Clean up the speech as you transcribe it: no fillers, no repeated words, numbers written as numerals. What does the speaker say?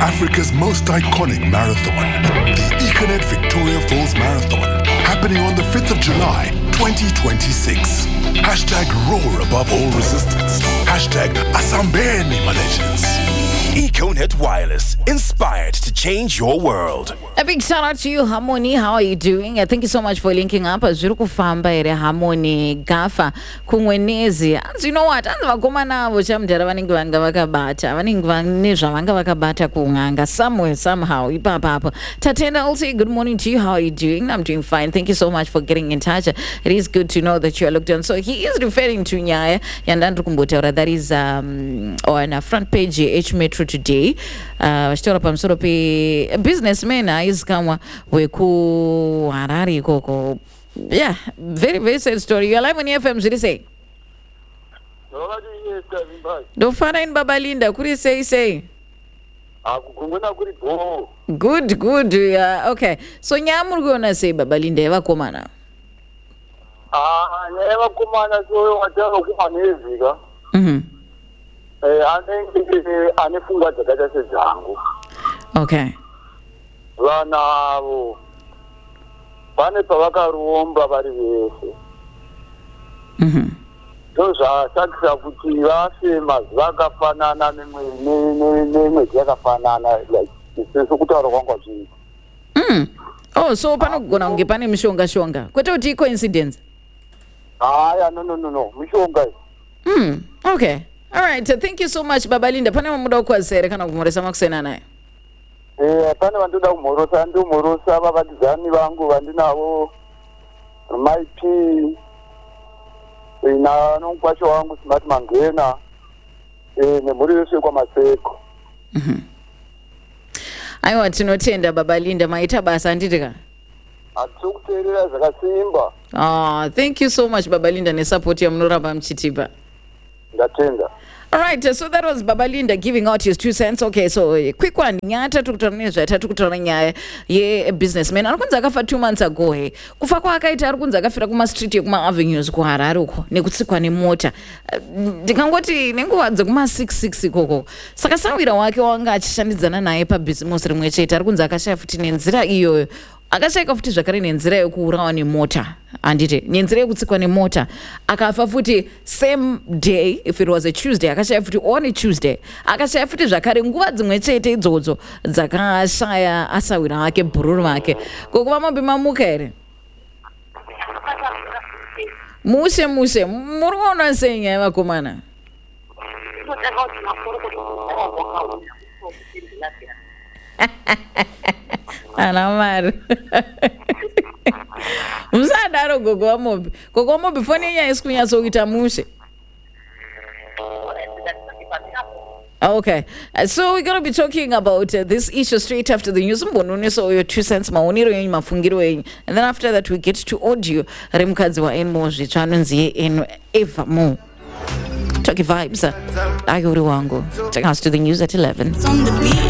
Africa's most iconic marathon, the Econet Victoria Falls Marathon, happening on the 5th of July, 2026. Hashtag roar above all resistance. Hashtag Asambeni Malaysians. Econet Wireless, inspired to change your world. A big shout out to you, Harmony. How are you doing? Thank you so much for linking up. Zviri kufamba ere Harmony Gafa kumwenezi. And you know what? Anzi vakoma navo chamudhara vanenge vanga vakabata. Vanenge vane zvavanga vakabata kunganga somewhere somehow. Ipapapo. Tatenda, I'll say good morning to you. How are you doing? I'm doing fine. Thank you so much for getting in touch. It is good to know that you are looked on. So he is referring to Nyaya Yandandru Kumbotaura. That is on a front page H Metro today. Vachitora pamusoro pe businessman aizikamwa weku Harare ikoko. Yeah, very very sad story. You are live on FM. Zviri sei? Ndofana in Baba Linda kuri sei. Good. Yeah, okay. So nyamuri kuona sei Baba Linda evakomana? Evakomana so wataka kumanezika. Ane funga dzakaita sedzangu. Okay. Vana avo pane pavakaromba vari vese. Zvasakisa kuti vafema zvakafanana nemwedzi yakafanana sekutaura kwangu zvinhu. Oh, so panogona kunge pane mishonga kwete kuti coincidence? Haya, no, mishonga. Okay. All right, thank you so much Baba Linda. Pane muda kwazere kana kumhoresa makusena naye? Pane vandoda kumhorosa, ndomhorosa vavakidzani vangu vandinavo Maipi na nonkwasho wangu Smart Mangena nemhuri yose kwaMaseko. Aiwa, tinotenda Baba Linda, maita basa handitika? Atikuteerera zvakasimba. Thank you so much Baba Linda nesupport yamunoramba muchitipa. Ndatenda. All right, so that was Baba Linda giving out his 2 cents. Okay, so quick one. Nyata tukutora nyaya ye businessman. Arikunza akafa 2 months ago he. Kufa kwakaita arikunza akafira kuma street yekuma avenues ku Harare uko nekutsikwa nemota. Ndikangoti nenguva dzekuma 66 ikoko. Saka sawira wake wanga achishandidzana naye pa business rimwe chete arikunza akashaya futi nenzira iyoyo. Akashayika futi zvakare nenzira yekuurawa nemota. Andite nenzira yekutsikwa nemota akafa futi same day. If it was a Tuesday akashaya futi on a Tuesday akashaya futi zvakare nguva dzimwe chete idzodzo dzakashaya asawira wake bhururu wake. Kokuva mabima muka here mushe muri kuona sei nyaya vakomana? Ana mari musadaro gogo wamobi foni yenyaya isi kunyatsokuita mushe. Okay, so we're going to be talking about this issue straight after the news. So your 2 cents maoniro yenyu mafungiro yenyu, and then after that we get to audio remukadzi waenmozvi chanonzi eno Eva Mo. Talkie vibes. Ayori wangu. Take us to the news at 11.